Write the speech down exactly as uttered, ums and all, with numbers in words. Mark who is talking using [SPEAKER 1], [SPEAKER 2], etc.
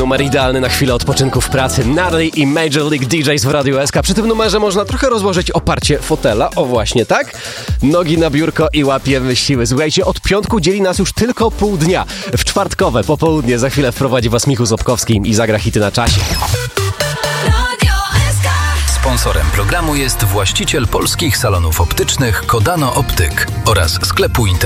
[SPEAKER 1] Numer idealny na chwilę odpoczynku w pracy. Natalie i Major League D Js w Radiu S K. Przy tym numerze można trochę rozłożyć oparcie fotela. O właśnie, tak? Nogi na biurko i łapiemy siły. Słuchajcie, od piątku dzieli nas już tylko pół dnia. W czwartkowe popołudnie za chwilę wprowadzi was Michał Zobkowski i zagra hity na czasie.
[SPEAKER 2] Sponsorem programu jest właściciel polskich salonów optycznych Kodano Optyk oraz sklepu internetowego